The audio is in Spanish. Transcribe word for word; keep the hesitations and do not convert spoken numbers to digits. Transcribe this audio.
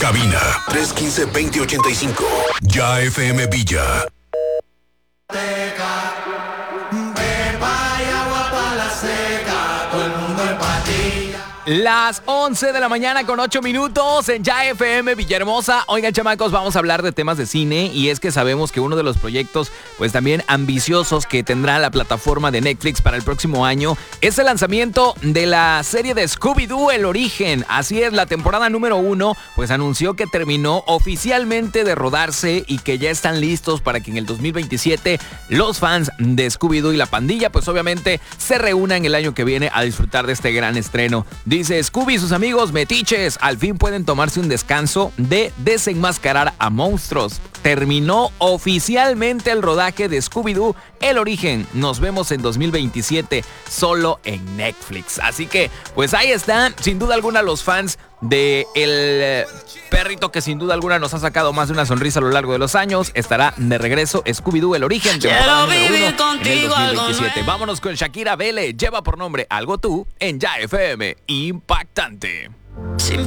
cabina tres uno cinco, dos cero ocho cinco. Ya F M Villa. Las once de la mañana con ocho minutos en Ya F M Villahermosa. Oigan, chamacos, vamos a hablar de temas de cine y es que sabemos que uno de los proyectos pues también ambiciosos que tendrá la plataforma de Netflix para el próximo año es el lanzamiento de la serie de Scooby-Doo, El Origen. Así es, la temporada número uno pues anunció que terminó oficialmente de rodarse y que ya están listos para que en el dos mil veintisiete los fans de Scooby-Doo y la pandilla pues obviamente se reúnan el año que viene a disfrutar de este gran estreno. Dice Scooby y sus amigos metiches al fin pueden tomarse un descanso de desenmascarar a monstruos. Terminó oficialmente el rodaje de Scooby-Doo, El Origen. Nos vemos en dos mil veintisiete solo en Netflix. Así que, pues ahí están, sin duda alguna, los fans de el perrito que sin duda alguna nos ha sacado más de una sonrisa a lo largo de los años. Estará de regreso Scooby-Doo, El Origen, temporada número uno en el dos mil veintisiete. Vámonos con Shakira Vele, lleva por nombre Algo Tú en Ya F M. Impactante.